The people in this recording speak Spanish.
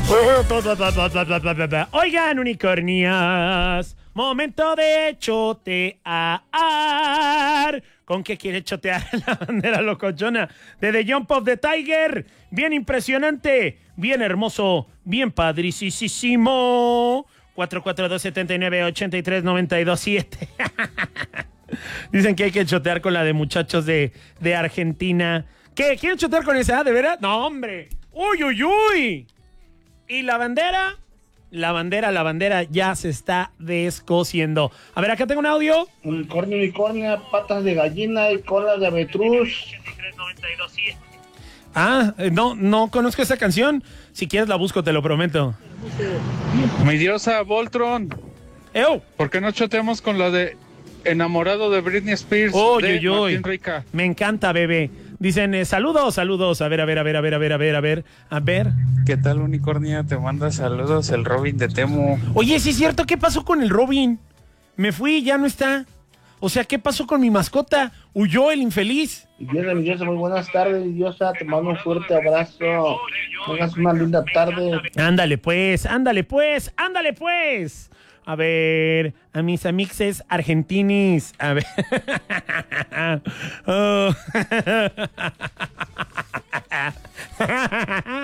Oigan, unicornias, momento de chotear. ¿Con qué quiere chotear la bandera locochona de The Jump of the Tiger? Bien impresionante, bien hermoso, bien padricísimo. 442-79-83-92-7. Dicen que hay que chotear con la de muchachos de Argentina. ¿Qué? ¿Quieren chotear con esa? ¿De veras? No, hombre. ¡Uy, uy, uy! ¿Y la bandera? La bandera ya se está descosiendo. A ver, acá tengo un audio. Unicornia, patas de gallina y cola de avestruz. No conozco esa canción. Si quieres la busco, te lo prometo. Mi diosa Voltron. ¡Ew! ¿Por qué no choteamos con la de Enamorado de Britney Spears? Oye, de Martín Rica. Me encanta, bebé. Dicen, saludos. A ver. ¿Qué tal, Unicornia? Te manda saludos el Robin de Temu. Oye, sí es cierto, ¿qué pasó con el Robin? Me fui, ya no está. O sea, ¿qué pasó con mi mascota? Huyó el infeliz. Mi diosa, muy buenas tardes, mi diosa. Te mando un fuerte abrazo. Tengas una linda tarde. Ándale pues. A ver, a mis amixes argentinis. A ver. Oh.